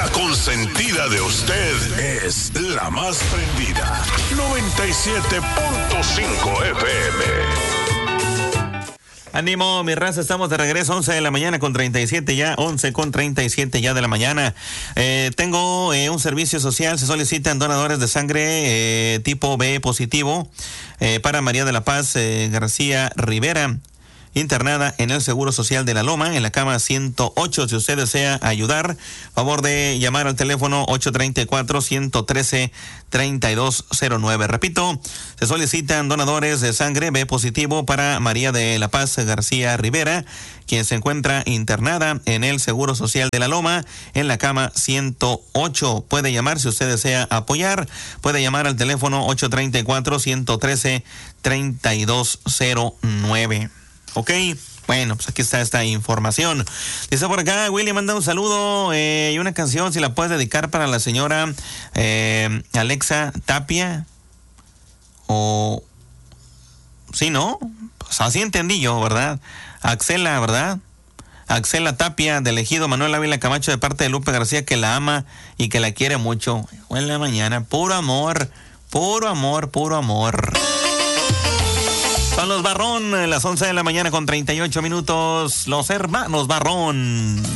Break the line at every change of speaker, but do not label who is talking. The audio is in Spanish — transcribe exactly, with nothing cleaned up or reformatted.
La consentida de usted es la más prendida. noventa y siete punto cinco F M.
Ánimo, mi raza, estamos de regreso, once de la mañana con treinta y siete ya, once con treinta y siete ya de la mañana. Eh, tengo eh, un servicio social, se solicitan donadores de sangre eh, tipo B positivo eh, para María de la Paz eh, García Rivera, internada en el Seguro Social de La Loma, en la cama ciento ocho. Si usted desea ayudar, favor de llamar al teléfono ocho treinta y cuatro, ciento trece, treinta y dos cero nueve. Repito, se solicitan donadores de sangre B positivo para María de la Paz García Rivera, quien se encuentra internada en el Seguro Social de La Loma, en la cama ciento ocho. Puede llamar si usted desea apoyar, puede llamar al teléfono ocho treinta y cuatro, ciento trece, treinta y dos cero nueve. Ok, bueno, pues aquí está esta información. Dice por acá, William manda un saludo eh, y una canción, si la puedes dedicar para la señora eh, Alexa Tapia. O, sí, ¿no? Pues así entendí yo, ¿verdad? Axela, ¿verdad? Axela Tapia, del Ejido Manuel Ávila Camacho, de parte de Lupe García, que la ama y que la quiere mucho. En la mañana, puro amor, puro amor, puro amor. Son los Barrón, las once de la mañana con treinta y ocho minutos, los hermanos Barrón.